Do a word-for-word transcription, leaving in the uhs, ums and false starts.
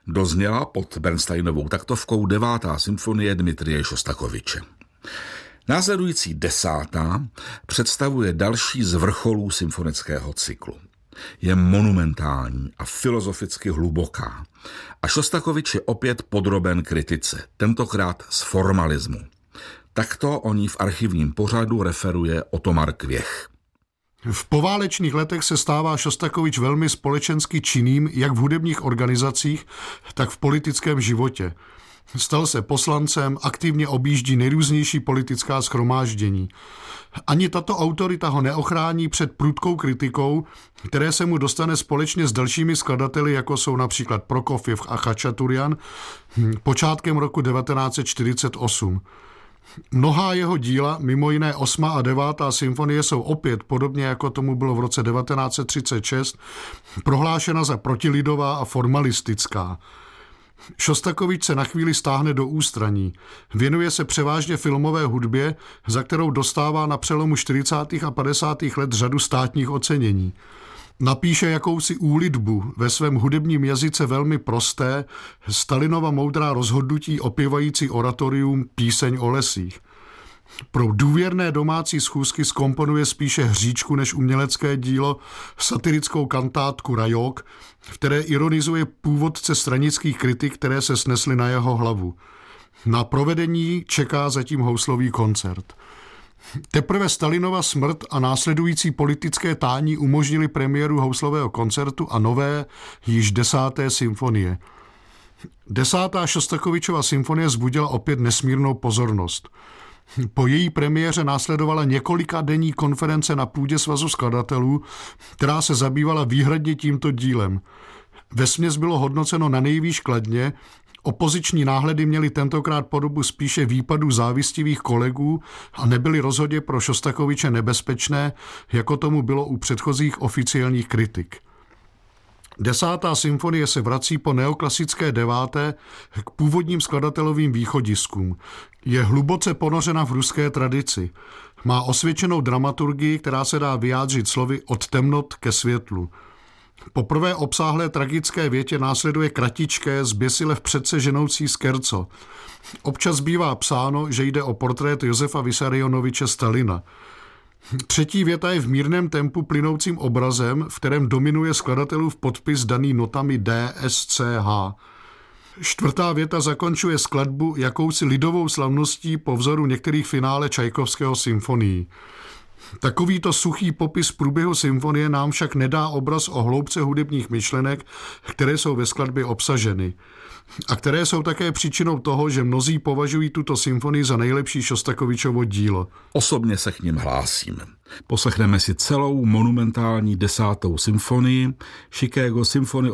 dozněla pod Bernsteinovou taktovkou devátá symfonie Dmitrije Šostakoviče. Následující desátá představuje další z vrcholů symfonického cyklu. Je monumentální a filozoficky hluboká. A Šostakovič je opět podroben kritice, tentokrát z formalismu. Takto o ní v archivním pořadu referuje Otomar Kvěch. V poválečných letech se stává Šostakovič velmi společensky činným jak v hudebních organizacích, tak v politickém životě. Stal se poslancem, aktivně objíždí nejrůznější politická shromáždění. Ani tato autorita ho neochrání před prudkou kritikou, které se mu dostane společně s dalšími skladateli, jako jsou například Prokofjev a Chačaturian, počátkem roku devatenáct set čtyřicet osm. Mnohá jeho díla, mimo jiné osmá a devátá symfonie, jsou opět, podobně jako tomu bylo v roce devatenáct set třicet šest, prohlášena za protilidová a formalistická. Šostakovič se na chvíli stáhne do ústraní. Věnuje se převážně filmové hudbě, za kterou dostává na přelomu čtyřicátých a padesátých let řadu státních ocenění. Napíše jakousi úlitbu, ve svém hudebním jazyce velmi prosté, Stalinova moudrá rozhodnutí opěvající oratorium Píseň o lesích. Pro důvěrné domácí schůzky zkomponuje spíše hříčku než umělecké dílo, satirickou kantátku Rajok, v které ironizuje původce stranických kritik, které se snesly na jeho hlavu. Na provedení čeká zatím houslový koncert. Teprve Stalinova smrt a následující politické tání umožnili premiéru houslového koncertu a nové, již desáté symfonie. Desátá Šostakovičova symfonie vzbudila opět nesmírnou pozornost. Po její premiéře následovala několika denní konference na půdě Svazu skladatelů, která se zabývala výhradně tímto dílem. Vesměs bylo hodnoceno na nejvýš kladně, opoziční náhledy měly tentokrát podobu spíše výpadů závistivých kolegů a nebyly rozhodně pro Šostakoviče nebezpečné, jako tomu bylo u předchozích oficiálních kritik. Desátá symfonie se vrací po neoklasické deváté k původním skladatelovým východiskům. Je hluboce ponořena v ruské tradici. Má osvědčenou dramaturgii, která se dá vyjádřit slovy od temnot ke světlu. Po prvé obsáhlé tragické větě následuje kratičké, zběsile vpředse ženoucí skerco. Občas bývá psáno, že jde o portrét Josefa Vissarionoviče Stalina. Třetí věta je v mírném tempu plynoucím obrazem, v kterém dominuje skladatelův podpis daný notami D, S, C, H. Čtvrtá věta zakončuje skladbu jakousi lidovou slavností po vzoru některých finále Čajkovského symfonií. Takovýto suchý popis průběhu symfonie nám však nedá obraz o hloubce hudebních myšlenek, které jsou ve skladbě obsaženy. A které jsou také příčinou toho, že mnozí považují tuto symfonii za nejlepší Šostakovičovo dílo. Osobně se k nim hlásím. Poslechneme si celou monumentální desátou symfonii, Chicago Symphony